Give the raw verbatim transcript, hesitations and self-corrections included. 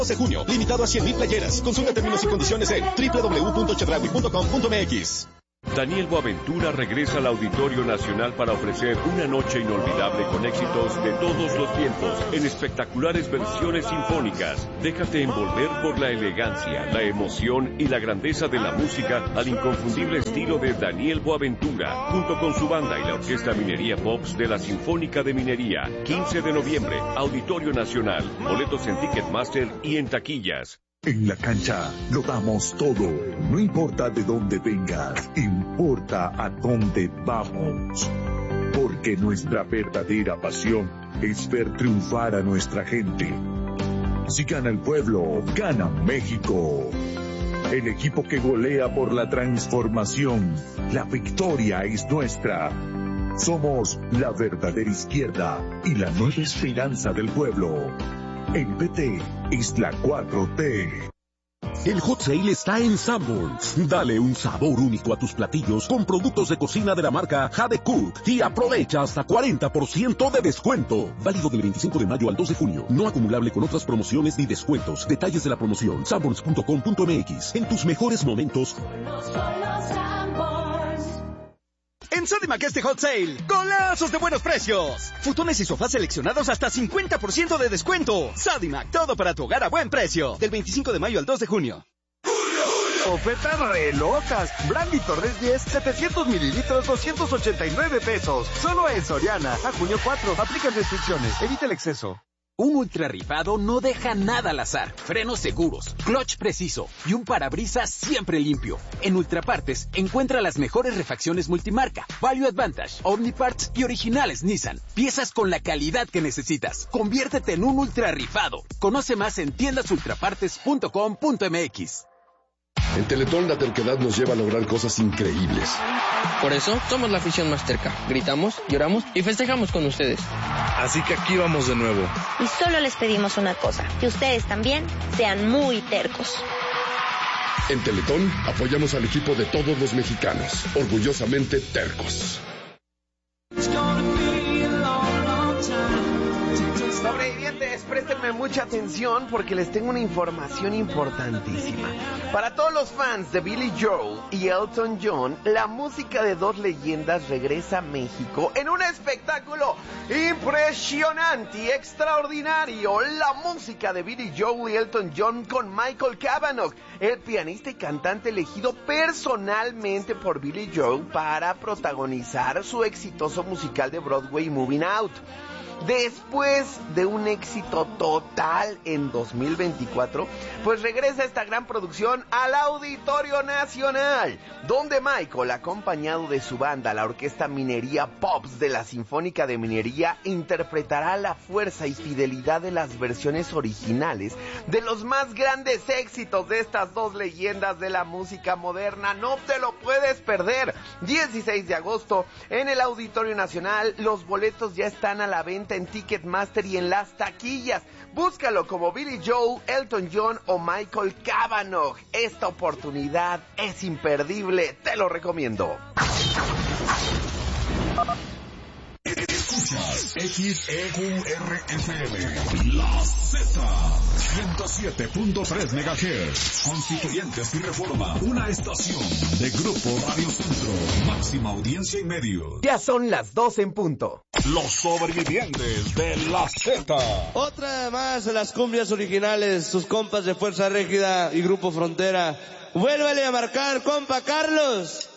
doce de junio, limitado a cien mil playeras. Consulta términos y condiciones en doble u doble u doble u punto chedraui punto com punto m x. Daniel Boaventura regresa al Auditorio Nacional para ofrecer una noche inolvidable con éxitos de todos los tiempos en espectaculares versiones sinfónicas. Déjate envolver por la elegancia, la emoción y la grandeza de la música al inconfundible estilo de Daniel Boaventura, junto con su banda y la Orquesta Minería Pops de la Sinfónica de Minería. quince de noviembre, Auditorio Nacional. Boletos en Ticketmaster y en taquillas. En la cancha lo damos todo. No importa de dónde vengas, importa a dónde vamos. Porque nuestra verdadera pasión es ver triunfar a nuestra gente. Si gana el pueblo, gana México. El equipo que golea por la transformación. La victoria es nuestra. Somos la verdadera izquierda y la nueva esperanza del pueblo. El P T es la cuatro T. El Hot Sale está en Sanborns. Dale un sabor único a tus platillos con productos de cocina de la marca Jade Cook y aprovecha hasta cuarenta por ciento de descuento. Válido del veinticinco de mayo al dos de junio. No acumulable con otras promociones ni descuentos. Detalles de la promoción: sanborns punto com punto m x. En tus mejores momentos. En Sodimac este Hot Sale, golazos de buenos precios. Futones y sofás seleccionados hasta cincuenta por ciento de descuento. Sodimac, todo para tu hogar a buen precio. Del veinticinco de mayo al dos de junio. Ofertas re locas. Brandy Torres diez, setecientos mililitros, doscientos ochenta y nueve pesos. Solo en Soriana. A junio cuatro. Aplican restricciones. Evita el exceso. Un ultra rifado no deja nada al azar. Frenos seguros, clutch preciso y un parabrisas siempre limpio. En Ultrapartes encuentra las mejores refacciones multimarca, Value Advantage, Omniparts y originales Nissan. Piezas con la calidad que necesitas. Conviértete en un ultra rifado. Conoce más en tiendas ultrapartes punto com punto m x. En Teletón la terquedad nos lleva a lograr cosas increíbles. Por eso somos la afición más terca. Gritamos, lloramos y festejamos con ustedes. Así que aquí vamos de nuevo. Y solo les pedimos una cosa, que ustedes también sean muy tercos. En Teletón apoyamos al equipo de todos los mexicanos, orgullosamente tercos. Sobrevivientes, préstenme mucha atención porque les tengo una información importantísima. Para todos los fans de Billy Joel y Elton John, la música de dos leyendas regresa a México en un espectáculo impresionante y extraordinario. La música de Billy Joel y Elton John con Michael Cavanaugh, el pianista y cantante elegido personalmente por Billy Joel para protagonizar su exitoso musical de Broadway Moving Out. Después de un éxito total en dos mil veinticuatro, pues regresa esta gran producción al Auditorio Nacional, donde Michael, acompañado de su banda, la Orquesta Minería Pops de la Sinfónica de Minería, interpretará la fuerza y fidelidad de las versiones originales de los más grandes éxitos de estas dos leyendas de la música moderna. No te lo puedes perder. dieciséis de agosto en el Auditorio Nacional. Los boletos ya están a la venta en Ticketmaster y en las taquillas. Búscalo como Billy Joel, Elton John o Michael Cavanaugh. Esta oportunidad es imperdible, te lo recomiendo. Escuchas X E Q R F M, La Z, ciento siete punto tres megahertz. Constituyentes y Reforma, una estación de Grupo Radio Centro, máxima audiencia y medios. Ya son las doce en punto. Los sobrevivientes de La Z. Otra más de las cumbias originales, sus compas de Fuerza Régida y Grupo Frontera. Vuélvale a marcar, compa Carlos.